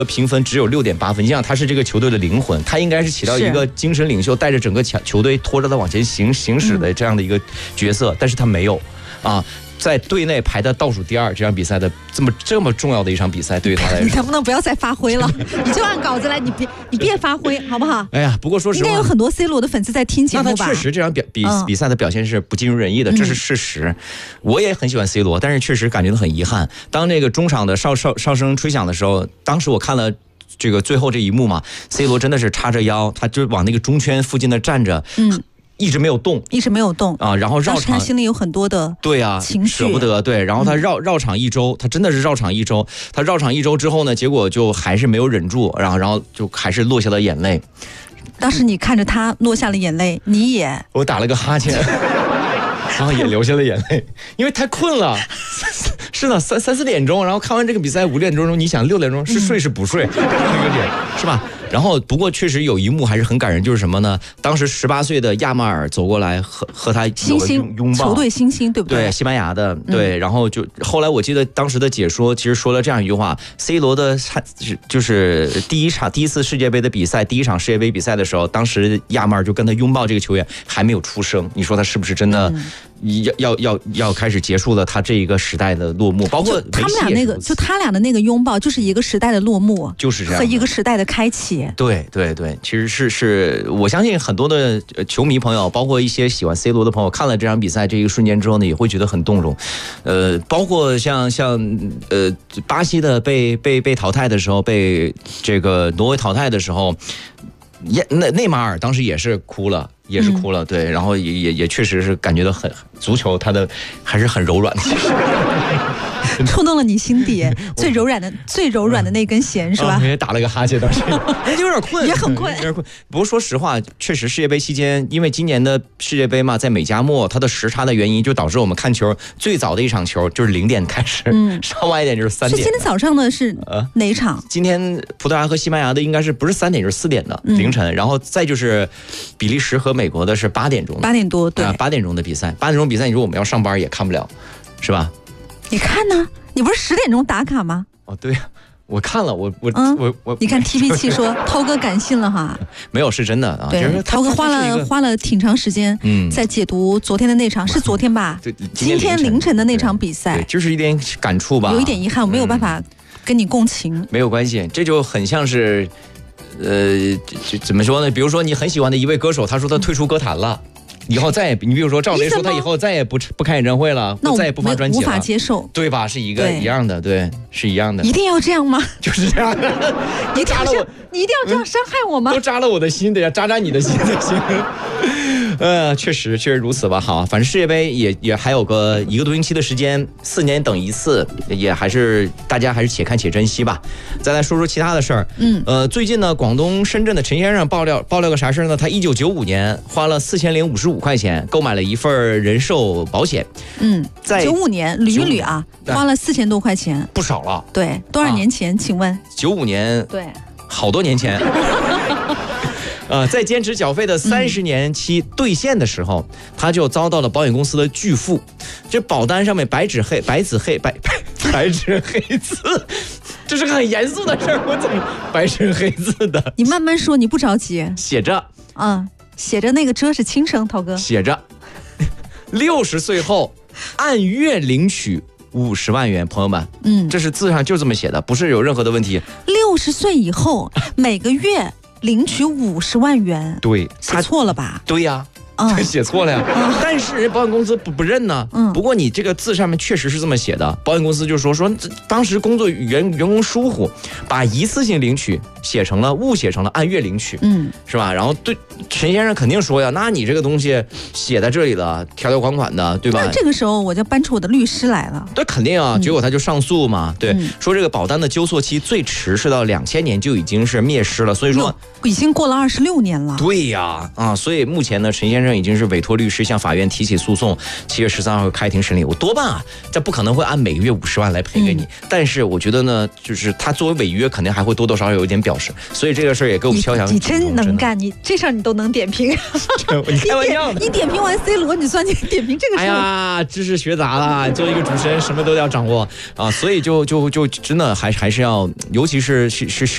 评分只有6.8分。你想他是这个球队的灵魂，他应该是起到一个精神领袖，带着整个球队拖着他往前行驶的这样的一个角色，但是他没有啊。在队内排的倒数第二，这场比赛的这么重要的一场比赛，对于他来说， 你能不能不要再发挥了？你就按稿子来，你别发挥，好不好？ 哎呀，不过说实话， 应该有很多 C 罗的粉丝在听节目吧？ 那他确实这场比赛的表现是不尽如人意的，这是事实。我也很喜欢 C 罗，但是确实感觉到很遗憾。当那个中场的哨声吹响的时候，当时我看了这个最后这一幕嘛 ，C 罗真的是叉着腰，他就往那个中圈附近的站着。一直没有动啊，然后绕场， 他心里有很多的情绪， 舍不得，对，然后他绕场一周，他真的是绕场一周，他绕场一周之后呢，结果就还是没有忍住，然后就还是落下了眼泪。 当时你看着他落下了眼泪，你也， 我打了个哈欠，然后也流下了眼泪，因为太困了。是的，3、4点钟，然后看完这个比赛5点钟，你想6点钟是睡是不睡，这个点是吧？然后不过确实有一幕还是很感人，就是什么呢？当时18岁的亚马尔走过来和他有了拥抱， 球队新星对不对？ 对，西班牙的，对，然后就后来我记得当时的解说其实说了这样一句话 ：C 罗的就是第一次世界杯的比赛，第一场世界杯比赛的时候，当时亚马尔就跟他拥抱这个球员还没有出生，你说他是不是真的要开始结束了他这一个时代的落幕？包括他们俩那个，就他俩的那个拥抱，就是一个时代的落幕， 就是这样， 和一个时代的开启。 对对对，其实是我相信很多的球迷朋友，包括一些喜欢 C 罗的朋友，看了这场比赛这一个瞬间之后呢，也会觉得很动容。包括像巴西的被淘汰的时候，被这个挪威淘汰的时候，内马尔当时也是哭了。对，然后也确实是感觉到足球它的还是很柔软的， 触动了你心底最柔软的那根弦，是吧？ 也打了个哈欠，当时有点困， 也很困， 有点困。不过说实话，确实世界杯期间，因为今年的世界杯嘛，在美加墨，它的时差的原因，就导致我们看球最早的一场球就是0点开始，稍晚一点就是3点。 是今天早上的是哪一场？ 今天葡萄牙和西班牙的应该是不是3点就是4点的凌晨，然后再就是比利时和美国的是8点钟 ，8点多，对 ，8点钟的比赛，8点钟比赛，你说我们要上班也看不了，是吧？ 你看呢？你不是10点钟打卡吗？ 哦，对呀，我看了，我， 你看 TP 器说涛哥感性了哈， 没有，是真的啊， 对，涛哥花了挺长时间，在解读昨天的那场，是昨天吧？今天凌晨的那场比赛， 就是一点感触吧， 有一点遗憾，我没有办法跟你共情。 没有关系，这就很像是，怎么说呢？比如说你很喜欢的一位歌手，他说他退出歌坛了。以后再也，你比如说赵雷说他以后再也不开演唱会了，再也不发专辑了， 无法接受， 对吧？是一样的，对，是一样的。 一定要这样吗？ 就是这样的。 你一定要这样伤害我吗？ 都扎了我的心，得要扎你的心才行。确实如此吧。好，反正世界杯也还有个1个多星期的时间，4年等一次，也还是大家还是且看且珍惜吧。再来说说其他的事儿。最近呢，广东深圳的陈先生爆料个啥事呢？他1995年花了4055块钱购买了一份人寿保险。在 95年捋一捋啊，花了4000多块钱， 不少了。 对，多少年前？请问 ？95年， 对， 好多年前。在坚持缴费的30年期兑现的时候，他就遭到了保险公司的拒付。这保单上面白纸黑字，这是个很严肃的事儿，我怎么白纸黑字的？ 你慢慢说，你不着急。 写着， 写着那个遮是轻声，涛哥。写着，60岁后按月领取50万元，朋友们，这是字上就这么写的，不是有任何的问题。 60岁以后每个月领取50万元， 对， 写错了吧？ 对呀。写错了呀，但是人保险公司不认呢。不过你这个字上面确实是这么写的，保险公司就说当时工作员工疏忽，把一次性领取误写成了按月领取，是吧？然后对陈先生肯定说呀，那你这个东西写在这里了，条条款款的，对吧？ 那这个时候我就搬出我的律师来了。 对，肯定啊，结果他就上诉嘛，对，说这个保单的纠错期最迟是到2000年就已经是灭失了，所以说已经过了26年了。 对呀，所以目前呢，陈先生生已经是委托律师向法院提起诉讼，7月13号开庭审理。我多半啊，这不可能会按每个月50万来赔给你，但是我觉得呢，就是他作为违约，肯定还会多多少少有一点表示，所以这个事儿也给我们敲响。 你真能干，你这事儿你都能点评。 你开玩笑的， 你点评完 C 罗，你算你点评这个事儿。 哎呀，知识学杂了，作为一个主持人，什么都要掌握啊，所以就真的还是要，尤其是